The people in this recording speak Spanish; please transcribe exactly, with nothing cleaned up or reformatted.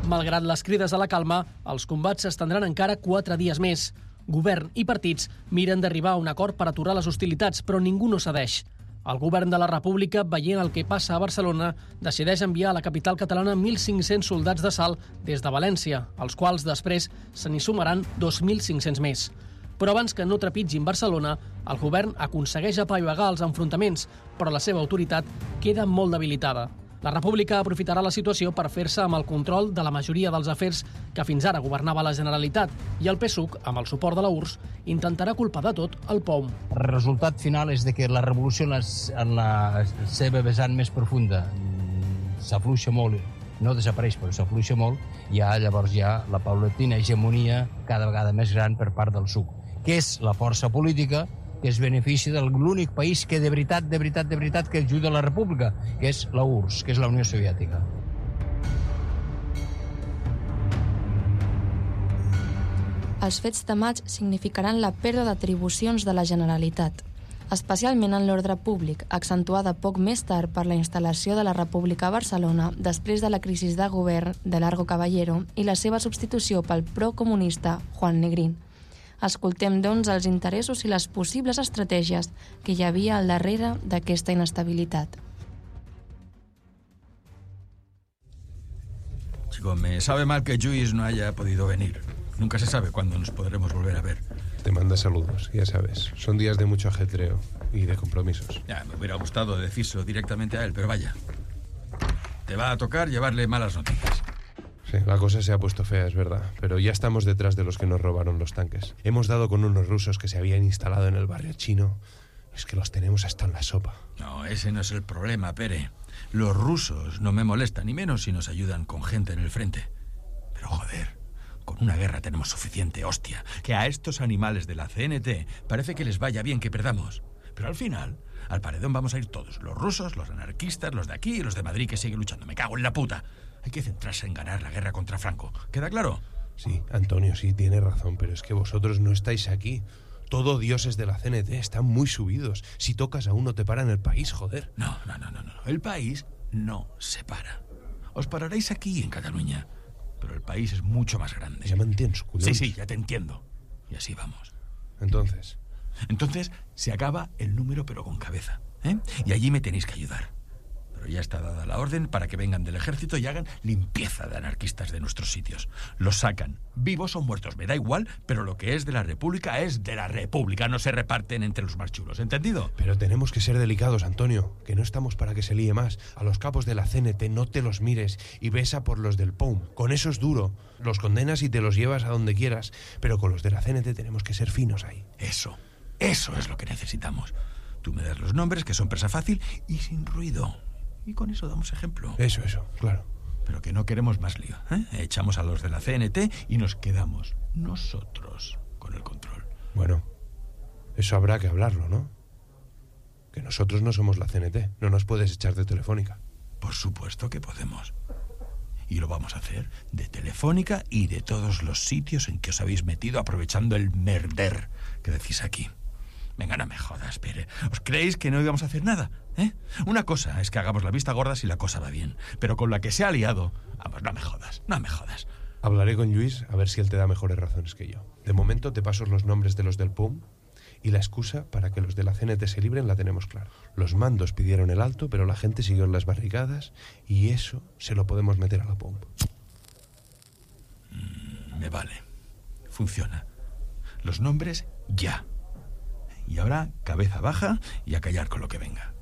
Malgrat les crides a la calma, els combats s'estendran encara quatre dies més. Govern i partits miren d'arribar a un acord per aturar les hostilitats, però ningú no cedeix. El govern de la República, veient el que passa a Barcelona, decideix enviar a la capital catalana mil cinc-cents soldats d'assalt des de València, als quals després se n'hi sumaran dos mil cinc-cents més. Però abans que no trepitgin Barcelona, el govern aconsegueix apaivagar els enfrontaments, però la seva autoritat queda molt debilitada. La República aprofitarà la situació per fer-se amb el control de la majoria dels afers que fins ara governava la Generalitat, i el P S U C, amb el suport de la U R S S, intentarà culpar de tot el P O M. El resultat final és de que la revolució en la, en la seva vessant més profunda s'afluixa molt, no desapareix, però s'afluixa molt, i ja, llavors hi ha la paulatina hegemonia cada vegada més gran per part del S U C, que és la força política que es beneficia de l'únic país que de veritat, de veritat, de veritat que ajuda a la República, que és la U R S S, que és la Unió Soviètica. Els fets de maig significaran la pèrdua d'atribucions de la Generalitat, especialment en l'ordre públic, accentuada poc més tard per la instal·lació de la República a Barcelona després de la crisi de govern de Largo Caballero i la seva substitució pel procomunista Juan Negrín. Escoltem, doncs, els interessos i les possibles estratègies que hi havia al darrere d'aquesta inestabilitat. Chico, me sabe mal que Lluís no haya podido venir. Nunca se sabe cuándo nos podremos volver a ver. Te manda saludos, ya sabes. Son días de mucho ajetreo y de compromisos. Ya, me hubiera gustado decírselo directamente a él, pero vaya. Te va a tocar llevarle malas noticias. Sí, la cosa se ha puesto fea, es verdad, pero ya estamos detrás de los que nos robaron los tanques. Hemos dado con unos rusos que se habían instalado en el barrio chino. Es que los tenemos hasta en la sopa. No, ese no es el problema, Pere. Los rusos no me molestan, ni menos si nos ayudan con gente en el frente. Pero joder, con una guerra tenemos suficiente, hostia. Que a estos animales de la C N T parece que les vaya bien que perdamos. Pero al final, al paredón vamos a ir todos. Los rusos, los anarquistas, los de aquí y los de Madrid que siguen luchando. Me cago en la puta. Hay que centrarse en ganar la guerra contra Franco. ¿Queda claro? Sí, Antonio, sí, tiene razón, pero es que vosotros no estáis aquí. Todo dioses de la C N T están muy subidos. Si tocas a uno te paran el país, joder. No, no, no, no, no. El país no se para. Os pararéis aquí en Cataluña, pero el país es mucho más grande. Ya me entiendes, Sí, sí, ya te entiendo. Y así vamos. Entonces... Entonces se acaba el número pero con cabeza, ¿eh? Y allí me tenéis que ayudar. Pero ya está dada la orden para que vengan del ejército y hagan limpieza de anarquistas de nuestros sitios. Los sacan, vivos o muertos, me da igual, pero lo que es de la República es de la República, no se reparten entre los más chulos, ¿entendido? Pero tenemos que ser delicados, Antonio, que no estamos para que se líe más. A los capos de la C N T no te los mires y besa por los del P O M. Con eso es duro, los condenas y te los llevas a donde quieras, pero con los de la C N T tenemos que ser finos ahí. Eso, eso es lo que necesitamos. Tú me das los nombres, que son presa fácil y sin ruido. Y con eso damos ejemplo. Eso, eso, claro. Pero que no queremos más lío, ¿eh? Echamos a los de la C N T y nos quedamos nosotros con el control. Bueno, eso habrá que hablarlo, ¿no? Que nosotros no somos la C N T. No nos puedes echar de Telefónica. Por supuesto que podemos. Y lo vamos a hacer de Telefónica y de todos los sitios en que os habéis metido aprovechando el merder que decís aquí. Venga, no me jodas, Pere. ¿Os creéis que no íbamos a hacer nada? ¿Eh? Una cosa es que hagamos la vista gorda si la cosa va bien. Pero con la que se ha liado... Vamos, no me jodas, no me jodas. Hablaré con Lluís a ver si él te da mejores razones que yo. De momento te paso los nombres de los del P O M y la excusa para que los de la C N T se libren la tenemos clara. Los mandos pidieron el alto, pero la gente siguió en las barricadas y eso se lo podemos meter a la P O M. Mm, me vale. Funciona. Los nombres ya. Y ahora, cabeza baja y a callar con lo que venga.